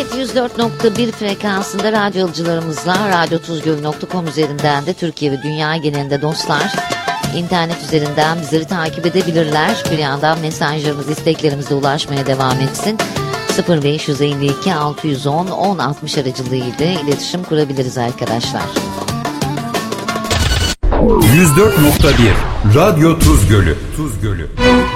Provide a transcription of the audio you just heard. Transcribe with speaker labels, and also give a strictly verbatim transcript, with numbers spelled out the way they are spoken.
Speaker 1: yüz dört nokta bir frekansında radyocularımızla radyo tuzgöl nokta com üzerinden de Türkiye ve dünya genelinde dostlar internet üzerinden bizleri takip edebilirler. Bir yandan mesajlarımız, isteklerimize ulaşmaya devam etsin. sıfır beş yüz elli iki altı yüz on on altmış aracılığıyla iletişim kurabiliriz arkadaşlar.
Speaker 2: yüz dört nokta bir Radyo Tuzgölü. Tuzgölü.